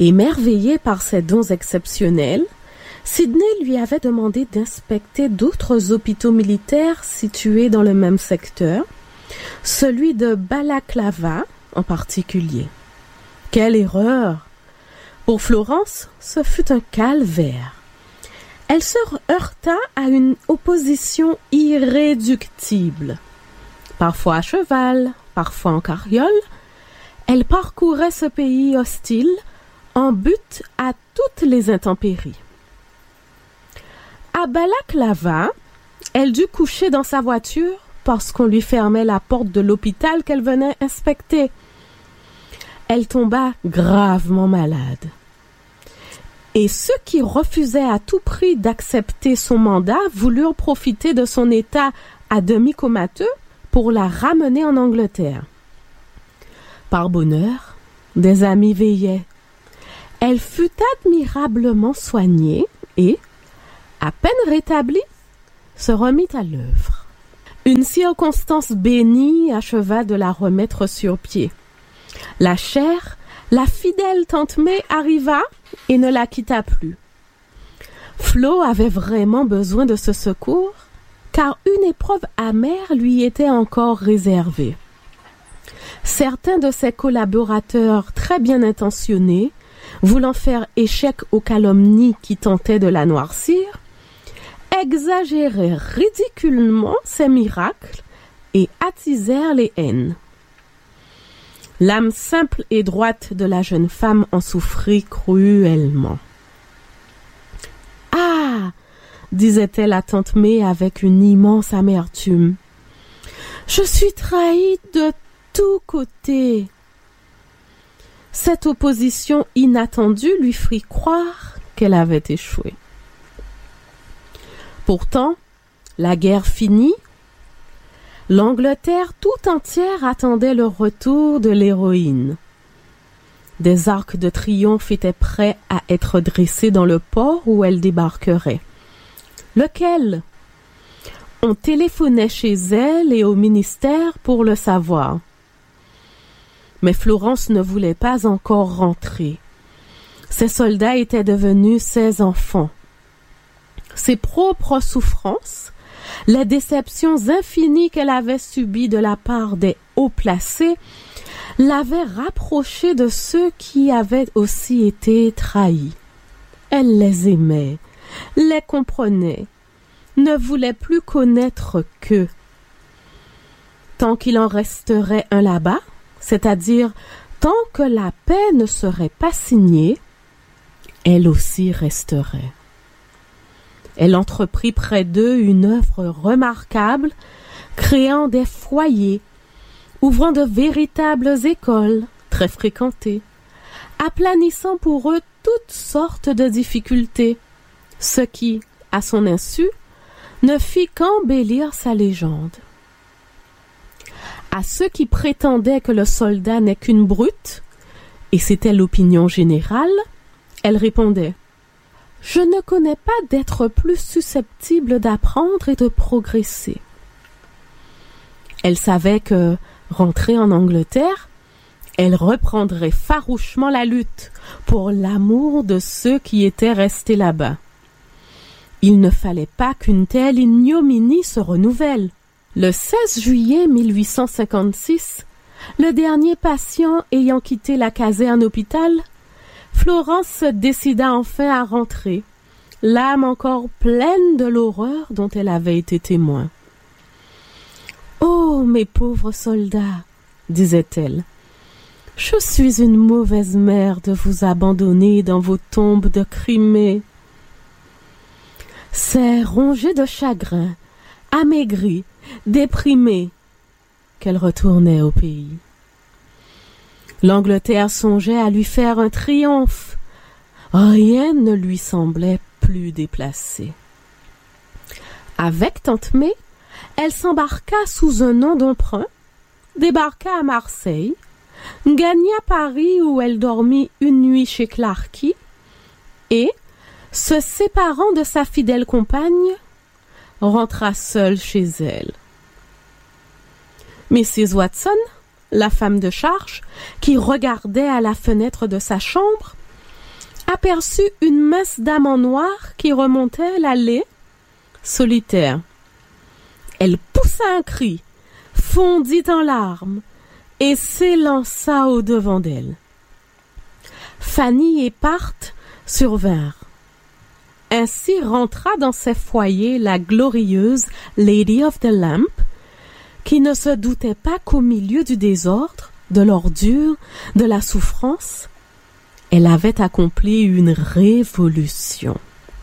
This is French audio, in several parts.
Émerveillé par ses dons exceptionnels, Sidney lui avait demandé d'inspecter d'autres hôpitaux militaires situés dans le même secteur, celui de Balaklava en particulier. Quelle erreur! Pour Florence, ce fut un calvaire. Elle se heurta à une opposition irréductible. Parfois à cheval, parfois en carriole, elle parcourait ce pays hostile en butte à toutes les intempéries. À Balaklava, elle dut coucher dans sa voiture parce qu'on lui fermait la porte de l'hôpital qu'elle venait inspecter. Elle tomba gravement malade. Et ceux qui refusaient à tout prix d'accepter son mandat voulurent profiter de son état à demi comateux pour la ramener en Angleterre. Par bonheur, des amis veillaient. Elle fut admirablement soignée et, à peine rétablie, se remit à l'œuvre. Une circonstance bénie acheva de la remettre sur pied. La chère, la fidèle tante May arriva et ne la quitta plus. Flo avait vraiment besoin de ce secours, car une épreuve amère lui était encore réservée. Certains de ses collaborateurs très bien intentionnés, voulant faire échec aux calomnies qui tentaient de la noircir, exagérèrent ridiculement ses miracles et attisèrent les haines. L'âme simple et droite de la jeune femme en souffrit cruellement. « Ah !» disait-elle à tante May avec une immense amertume. « Je suis trahie de tous côtés. » Cette opposition inattendue lui fit croire qu'elle avait échoué. Pourtant, la guerre finie, l'Angleterre tout entière attendait le retour de l'héroïne. Des arcs de triomphe étaient prêts à être dressés dans le port où elle débarquerait. Lequel? On téléphonait chez elle et au ministère pour le savoir. Mais Florence ne voulait pas encore rentrer. Ses soldats étaient devenus ses enfants. Ses propres souffrances, les déceptions infinies qu'elle avait subies de la part des hauts placés, l'avaient rapprochée de ceux qui avaient aussi été trahis. Elle les aimait, les comprenait, ne voulait plus connaître qu'eux. Tant qu'il en resterait un là-bas, c'est-à-dire tant que la paix ne serait pas signée, elle aussi resterait. Elle entreprit près d'eux une œuvre remarquable, créant des foyers, ouvrant de véritables écoles, très fréquentées, aplanissant pour eux toutes sortes de difficultés, ce qui, à son insu, ne fit qu'embellir sa légende. À ceux qui prétendaient que le soldat n'est qu'une brute, et c'était l'opinion générale, elle répondait: « Je ne connais pas d'être plus susceptible d'apprendre et de progresser. » Elle savait que, rentrée en Angleterre, elle reprendrait farouchement la lutte pour l'amour de ceux qui étaient restés là-bas. Il ne fallait pas qu'une telle ignominie se renouvelle. Le 16 juillet 1856, le dernier patient ayant quitté la caserne hôpital, Florence se décida enfin à rentrer, l'âme encore pleine de l'horreur dont elle avait été témoin. « Oh, mes pauvres soldats, disait-elle, je suis une mauvaise mère de vous abandonner dans vos tombes de Crimée. » C'est rongée de chagrin, amaigrie, déprimée, qu'elle retournait au pays. L'Angleterre songeait à lui faire un triomphe. Rien ne lui semblait plus déplacé. Avec tante May, elle s'embarqua sous un nom d'emprunt, débarqua à Marseille, gagna Paris où elle dormit une nuit chez Clarky et, se séparant de sa fidèle compagne, rentra seule chez elle. Mrs. Watson, la femme de charge, qui regardait à la fenêtre de sa chambre, aperçut une mince dame en noir qui remontait l'allée solitaire. Elle poussa un cri, fondit en larmes et s'élança au-devant d'elle. Fanny et Parthe survinrent. Ainsi rentra dans ses foyers la glorieuse Lady of the Lamp, qui ne se doutait pas qu'au milieu du désordre, de l'ordure, de la souffrance, elle avait accompli une révolution.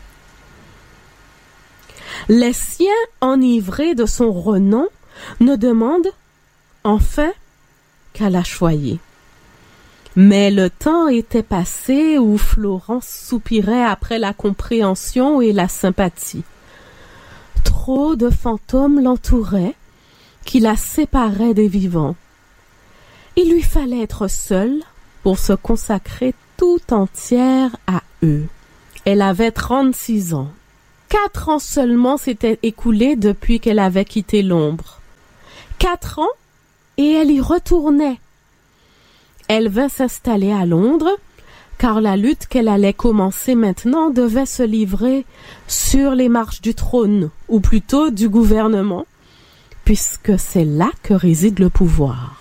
Les siens, enivrés de son renom, ne demandent enfin qu'à la choyer. Mais le temps était passé où Florence soupirait après la compréhension et la sympathie. Trop de fantômes l'entouraient, qui la séparaient des vivants. Il lui fallait être seule pour se consacrer tout entière à eux. Elle avait 36 ans. 4 ans seulement s'étaient écoulés depuis qu'elle avait quitté l'ombre. 4 ans, et elle y retournait. Elle vint s'installer à Londres, car la lutte qu'elle allait commencer maintenant devait se livrer sur les marches du trône, ou plutôt du gouvernement, puisque c'est là que réside le pouvoir.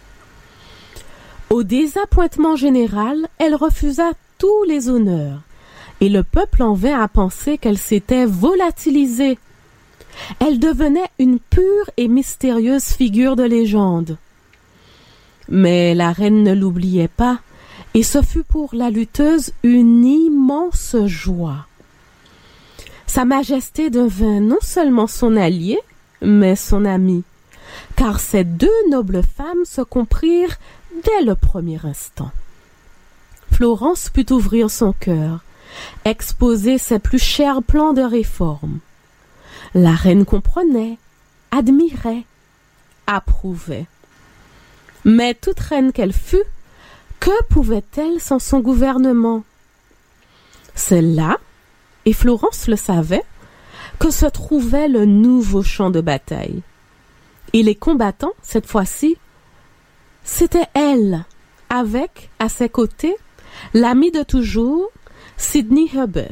Au désappointement général, elle refusa tous les honneurs, et le peuple en vint à penser qu'elle s'était volatilisée. Elle devenait une pure et mystérieuse figure de légende. Mais la reine ne l'oubliait pas, et ce fut pour la lutteuse une immense joie. Sa Majesté devint non seulement son alliée, mais son amie, car ces 2 nobles femmes se comprirent dès le premier instant. Florence put ouvrir son cœur, exposer ses plus chers plans de réforme. La reine comprenait, admirait, approuvait. Mais toute reine qu'elle fût, que pouvait-elle sans son gouvernement? C'est là, et Florence le savait, que se trouvait le nouveau champ de bataille. Et les combattants, cette fois-ci, c'était elle, avec, à ses côtés, l'amie de toujours, Sidney Herbert.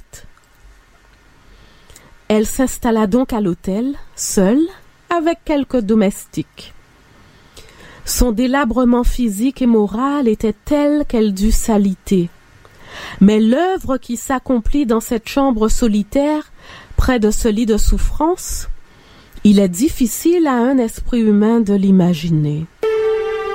Elle s'installa donc à l'hôtel, seule, avec quelques domestiques. Son délabrement physique et moral était tel qu'elle dut s'aliter. Mais l'œuvre qui s'accomplit dans cette chambre solitaire, près de ce lit de souffrance, il est difficile à un esprit humain de l'imaginer.